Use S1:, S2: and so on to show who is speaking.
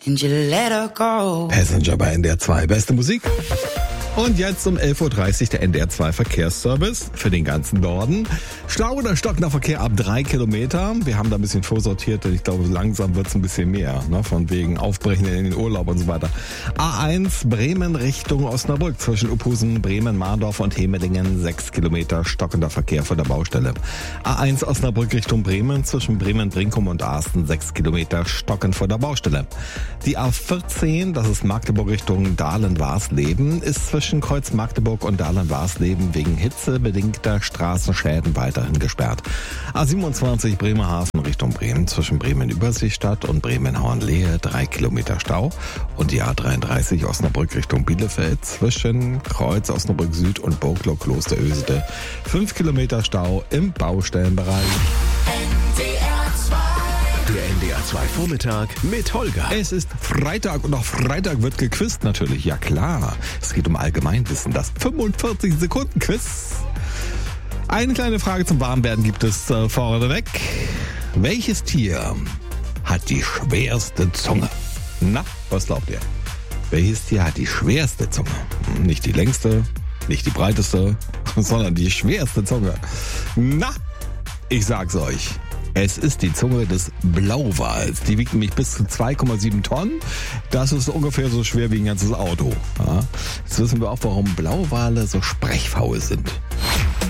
S1: and you let her go.
S2: Passenger bei NDR 2. Beste Musik. Und jetzt um 11.30 Uhr der NDR 2 Verkehrsservice für den ganzen Norden. Stau oder stockender Verkehr ab 3 Kilometer. Wir haben da ein bisschen vorsortiert, denn ich glaube, langsam wird es ein bisschen mehr, ne? Von wegen Aufbrechen in den Urlaub und so weiter. A1 Bremen Richtung Osnabrück zwischen Uphusen, Bremen, Mahndorf und Hemelingen 6 Kilometer stockender Verkehr vor der Baustelle. A1 Osnabrück Richtung Bremen zwischen Bremen-Brinkum und Asten 6 Kilometer stockend vor der Baustelle. Die A14, das ist Magdeburg Richtung Dahlen-Warsleben, ist zwischen Kreuz Magdeburg und Dahlen-Warsleben wegen hitzebedingter Straßenschäden weiterhin gesperrt. A27 Bremerhaven Richtung Bremen zwischen Bremen-Überseestadt und Bremen-Hornlehe 3 Kilometer Stau und die A33 Osnabrück Richtung Bielefeld zwischen Kreuz Osnabrück Süd und Burgloch Klosterösede 5 Kilometer Stau im Baustellenbereich.
S3: Der NDR 2 Vormittag mit Holger.
S2: Es ist Freitag und auch Freitag wird gequizt natürlich. Ja klar, es geht um Allgemeinwissen. Das 45-Sekunden-Quiz. Eine kleine Frage zum Warmwerden gibt es vorneweg. Welches Tier hat die schwerste Zunge? Na, was glaubt ihr? Welches Tier hat die schwerste Zunge? Nicht die längste, nicht die breiteste, sondern die schwerste Zunge. Na, ich sag's euch. Es ist die Zunge des Blauwals. Die wiegt nämlich bis zu 2,7 Tonnen. Das ist ungefähr so schwer wie ein ganzes Auto. Ja. Jetzt wissen wir auch, warum Blauwale so sprechfaul sind.